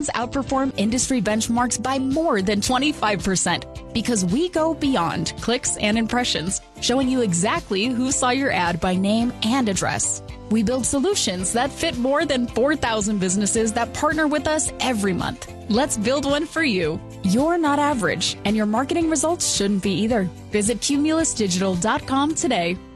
ratings outperform industry benchmarks by more than 25% because we go beyond clicks and impressions, showing you exactly who saw your ad by name and address. We build solutions that fit more than 4,000 businesses that partner with us every month. Let's build one for you. You're not average, and your marketing results shouldn't be either. Visit cumulusdigital.com today.